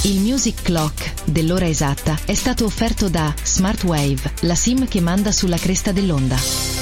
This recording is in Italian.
Il Music Clock dell'ora esatta è stato offerto da Smartwave, la SIM che manda sulla cresta dell'onda.